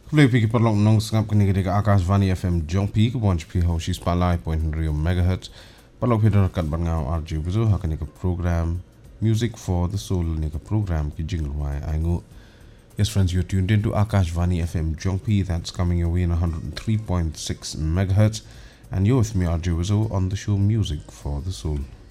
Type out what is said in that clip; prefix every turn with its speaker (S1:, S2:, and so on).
S1: Play piki palong nong sngap kini kini Akashvani FM Jongpi ke bonch pi ho shis palai point rio megahertz palok pi kat bangau RJ buzo hakani ke program Music for the Soul ni ke program ki jingle wai aingu. Yes friends, you're tuned into Akashvani FM Jongpi, that's coming your way in 103.6 megahertz, and you're with me RJ Buzo on the show Music for the Soul.